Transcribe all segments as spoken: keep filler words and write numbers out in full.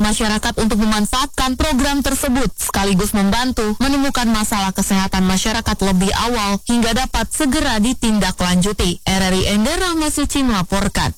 masyarakat untuk memanfaatkan program tersebut sekaligus membantu menemukan masalah kesehatan masyarakat lebih awal hingga dapat segera ditindaklanjuti. R R I Ender Rahmasuci melaporkan.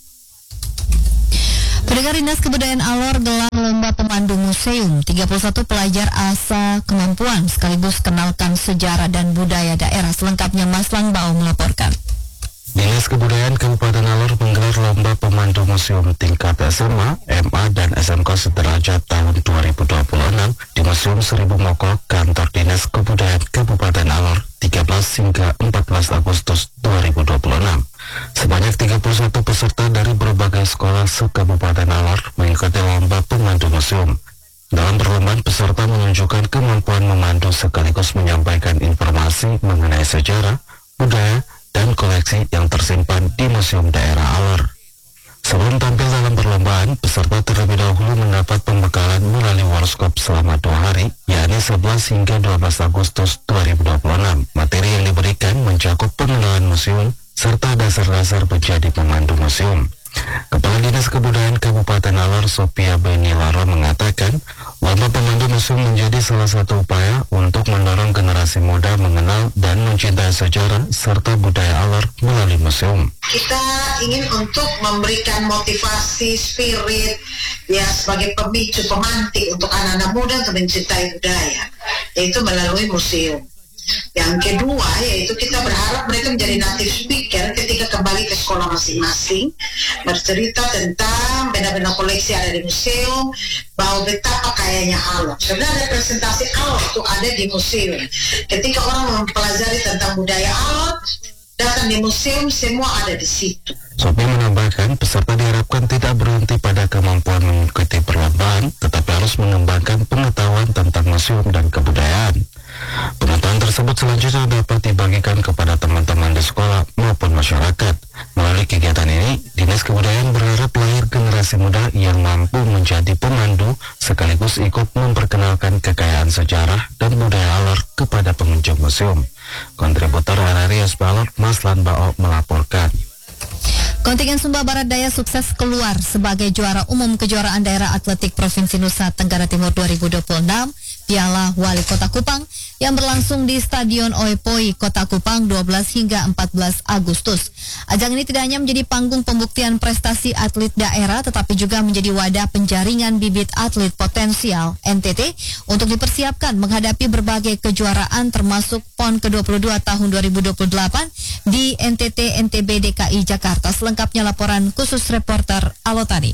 Pendengar, Dinas Kebudayaan Alor gelar lomba pemandu museum. tiga puluh satu pelajar asa kemampuan sekaligus kenalkan sejarah dan budaya daerah. Selengkapnya Maslan Bao melaporkan. Dinas Kebudayaan Kabupaten Alor menggelar lomba pemandu museum tingkat S M A, M A, dan S M K sederajat tahun dua ribu dua puluh enam di Museum Seribu Moko, kantor Dinas Kebudayaan Kabupaten Alor, tiga belas hingga empat belas Agustus dua ribu dua puluh enam. Sebanyak tiga puluh satu peserta dari berbagai sekolah se-Kabupaten Alor mengikuti lomba pemandu museum. Dalam perlombaan, peserta menunjukkan kemampuan memandu sekaligus menyampaikan informasi mengenai sejarah, budaya, dan koleksi yang tersimpan di Museum Daerah Alor. Sebelum tampil dalam perlombaan, peserta terlebih dahulu mendapat pembekalan melalui workshop selama dua hari, yakni sebelas hingga dua belas Agustus dua ribu dua puluh enam. Materi yang diberikan mencakup pengenalan museum, serta dasar-dasar menjadi pemandu museum. Kepala Dinas Kebudayaan Kabupaten Alor, Sophia Benilaro, mengatakan lomba pemandu museum menjadi salah satu upaya untuk mendorong generasi muda mengenal dan mencintai sejarah serta budaya Alor melalui museum. Kita ingin untuk memberikan motivasi, spirit, ya sebagai pemicu, pemantik untuk anak-anak muda untuk mencintai budaya, yaitu melalui museum. Yang kedua, yaitu kita berharap mereka menjadi native speaker ketika kembali ke sekolah masing-masing, bercerita tentang benda-benda koleksi ada di museum, bahwa betapa kayanya Alor. Sebenarnya representasi Alor itu ada di museum. Ketika orang mempelajari tentang budaya Alor, datang di museum, semua ada di situ. Sophie menambahkan, peserta diharapkan tidak berhenti pada kemampuan mengikuti perlombaan, tetapi harus mengembangkan pengetahuan tentang museum dan kebudayaan. Pengetahuan tersebut selanjutnya dapat dibagikan kepada teman-teman di sekolah maupun masyarakat. Melalui kegiatan ini, Dinas Kebudayaan berharap lahir generasi muda yang mampu menjadi pemandu sekaligus ikut memperkenalkan kekayaan sejarah dan budaya Alor kepada pengunjung museum. Kontributor R R I S P Alor, Maslan Bao melaporkan. Kontingen Sumba Barat Daya sukses keluar sebagai juara umum kejuaraan daerah atletik Provinsi Nusa Tenggara Timur dua ribu dua puluh enam Piala Wali Kota Kupang yang berlangsung di Stadion Oepoi, Kota Kupang dua belas hingga empat belas Agustus. Ajang ini tidak hanya menjadi panggung pembuktian prestasi atlet daerah, tetapi juga menjadi wadah penjaringan bibit atlet potensial N T T untuk dipersiapkan menghadapi berbagai kejuaraan termasuk PON ke dua puluh dua tahun dua ribu dua puluh delapan di N T T N T B D K I Jakarta. Selengkapnya laporan khusus reporter Alotani.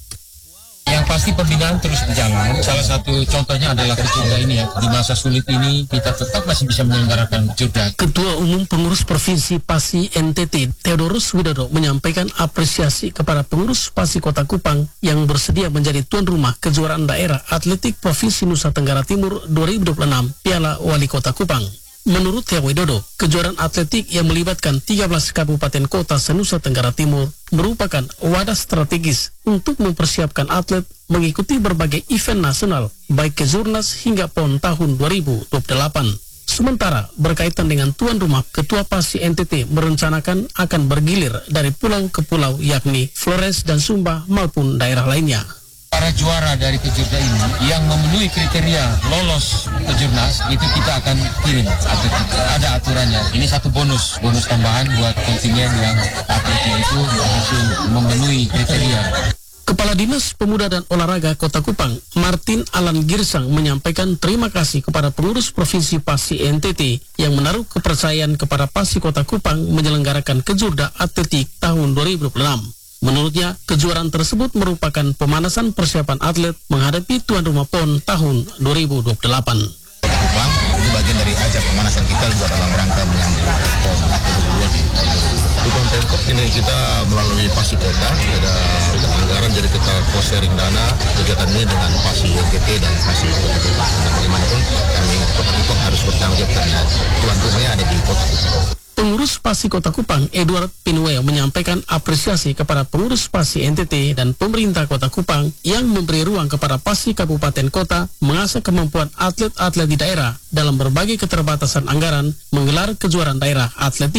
Yang pasti pembinaan terus berjalan. Salah satu contohnya adalah Kejurda ini ya. Di masa sulit ini kita tetap masih bisa menyelenggarakan Kejurda. Ketua Umum Pengurus Provinsi Pasi N T T, Theodorus Widodo, menyampaikan apresiasi kepada pengurus Pasi Kota Kupang yang bersedia menjadi tuan rumah kejuaraan daerah atletik Provinsi Nusa Tenggara Timur dua ribu dua puluh enam Piala Wali Kota Kupang. Menurut Theo Widodo, kejuaraan atletik yang melibatkan tiga belas kabupaten kota se-Nusa Tenggara Timur merupakan wadah strategis untuk mempersiapkan atlet mengikuti berbagai event nasional, baik Kejurnas hingga PON tahun dua ribu dua puluh delapan. Sementara berkaitan dengan tuan rumah, Ketua Pasi N T T merencanakan akan bergilir dari pulau ke pulau, yakni Flores dan Sumba maupun daerah lainnya. Para juara dari Kejurda ini yang memenuhi kriteria lolos Kejurnas itu kita akan kirim atlet. Ada aturannya. Ini satu bonus, bonus tambahan buat kontingen yang atletnya itu berhasil memenuhi kriteria. Kepala Dinas Pemuda dan Olahraga Kota Kupang, Martin Alan Girsang, menyampaikan terima kasih kepada pengurus Provinsi Pasi N T T yang menaruh kepercayaan kepada Pasi Kota Kupang menyelenggarakan Kejurda Atletik tahun dua ribu dua puluh enam. Menurutnya, kejuaraan tersebut merupakan pemanasan persiapan atlet menghadapi tuan rumah PON tahun dua ribu dua puluh delapan. Kupang itu bagian dari ajang pemanasan kita juga dalam rangka menyambut PON dua ribu dua puluh dua. Di Pemkot ini kita melalui Pasi Kota ada anggaran, jadi kita co-sharing dana kegiatan ini dengan Pasi N T T dan Pasi Kota Kupang. Bagaimanapun kami ingat Kota Kupang harus bertanggung jawab karena tuan rumahnya ada di Kota Kupang. Pengurus Pasi Kota Kupang, Edward Pinweo, menyampaikan apresiasi kepada pengurus Pasi N T T dan pemerintah Kota Kupang yang memberi ruang kepada Pasi Kabupaten Kota mengasah kemampuan atlet-atlet di daerah dalam berbagai keterbatasan anggaran menggelar kejuaraan daerah atletik.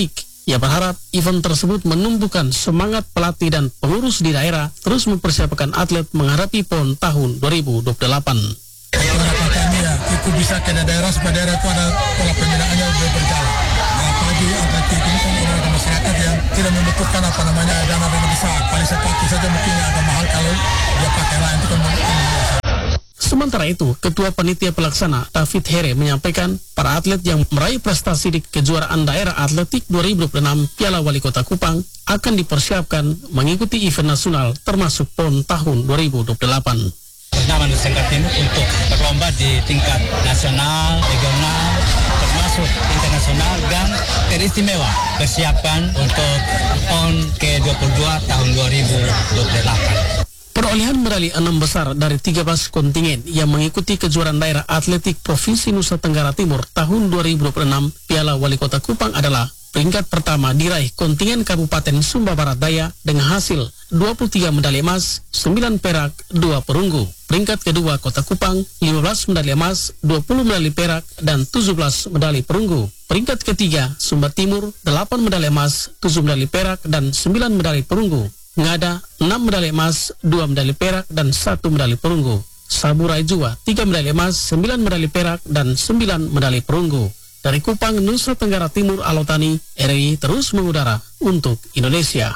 Ia berharap event tersebut menumbuhkan semangat pelatih dan pengurus di daerah terus mempersiapkan atlet menghadapi PON tahun dua ribu dua puluh delapan. Harapan kami ya, itu bisa ke daerah supaya daerah itu ada pola pembinaannya lebih berjalan. Nah, apalagi atletik ini kan olahraga masyarakat yang tidak membutuhkan apa namanya dana dana besar. Paling sepatu saja mungkin agak mahal kalau dia pakai lain itu kan biasa. Sementara itu, Ketua Panitia Pelaksana David Here menyampaikan para atlet yang meraih prestasi di kejuaraan daerah atletik dua ribu dua puluh enam Piala Wali Kota Kupang akan dipersiapkan mengikuti event nasional termasuk PON tahun dua ribu dua puluh delapan. Nama Nusa Tenggara Timur untuk berlomba di tingkat nasional, regional, termasuk internasional dan teristimewa persiapan untuk PON ke dua puluh dua tahun dua ribu dua puluh delapan. Perolehan medali enam besar dari tiga belas kontingen yang mengikuti kejuaraan daerah atletik Provinsi Nusa Tenggara Timur tahun dua ribu dua puluh enam Piala Wali Kota Kupang adalah peringkat pertama diraih kontingen Kabupaten Sumba Barat Daya dengan hasil dua puluh tiga medali emas, sembilan perak, dua perunggu. Peringkat kedua Kota Kupang, lima belas medali emas, dua puluh medali perak, dan tujuh belas medali perunggu. Peringkat ketiga Sumba Timur, delapan medali emas, tujuh medali perak, dan sembilan medali perunggu. Ngada, enam medali emas, dua medali perak, dan satu medali perunggu. Saburai Jua, tiga medali emas, sembilan medali perak, dan sembilan medali perunggu. Dari Kupang, Nusa Tenggara Timur, Alotani, R I terus mengudara untuk Indonesia.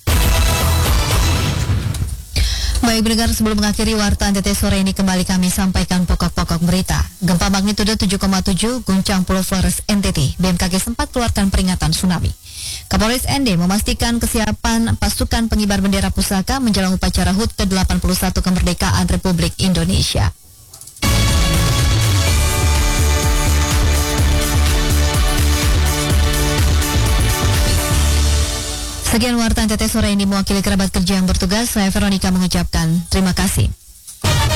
Baik pendengar, sebelum mengakhiri Warta N T T sore ini kembali kami sampaikan pokok-pokok berita. Gempa magnitudo tujuh koma tujuh guncang Pulau Flores N T T. B M K G sempat keluarkan peringatan tsunami. Kapolres N D memastikan kesiapan pasukan pengibar bendera pusaka menjelang upacara H U T ke delapan puluh satu kemerdekaan Republik Indonesia. Sekian Warta N T T sore ini mewakili kerabat kerja yang bertugas, saya Veronica mengucapkan terima kasih.